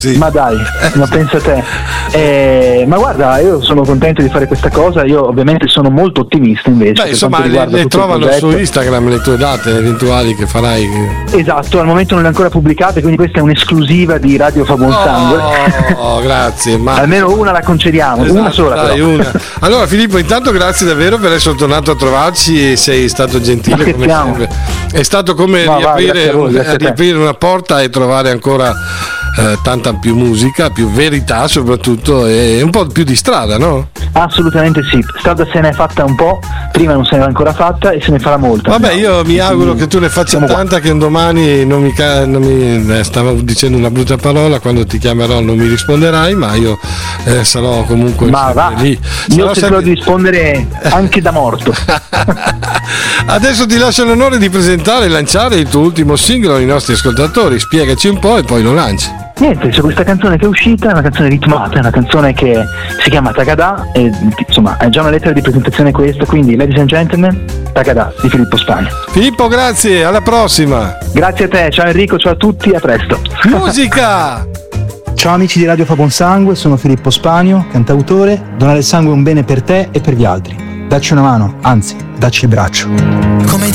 Sì. Ma dai, ma pensa a te. Ma guarda, io sono contento di fare questa cosa. Io ovviamente sono molto ottimista invece. Beh, insomma, le trovano su Instagram le tue date eventuali che farai. Esatto, al momento non le ho ancora pubblicate, quindi questa è un'esclusiva di Radio Fa Buon Sangue. Oh, grazie. Ma... almeno una la concediamo, esatto, una sola. dai, però. Una. Allora Filippo, intanto grazie davvero per essere tornato a trovarci e sei stato gentile come sempre. È stato come riaprire una porta e trovare ancora tanta più musica, più verità soprattutto, e un po' più di strada, no? Assolutamente sì, strada se ne è fatta un po', prima non se ne era ancora fatta e se ne farà molta. Vabbè, io mi auguro che tu ne faccia tanta, che un domani non mi stavo dicendo una brutta parola, quando ti chiamerò non mi risponderai, ma io sarò comunque lì. Io cercherò di rispondere anche da morto. Adesso ti lascio l'onore di presentare e lanciare il tuo ultimo singolo ai nostri ascoltatori. Spiegaci un po' e poi lo lanci. Niente, c'è questa canzone che è uscita, è una canzone ritmata, è una canzone che si chiama Tagada, e insomma è già una lettera di presentazione questa, quindi ladies and gentlemen, Tagada di Filippo Spagno. Filippo, grazie, alla prossima. Grazie a te, ciao Enrico, ciao a tutti, a presto. Musica! Ciao amici di Radio Fa Buon Sangue, sono Filippo Spagno, cantautore. Donare il sangue è un bene per te e per gli altri. Dacci una mano, anzi, dacci il braccio.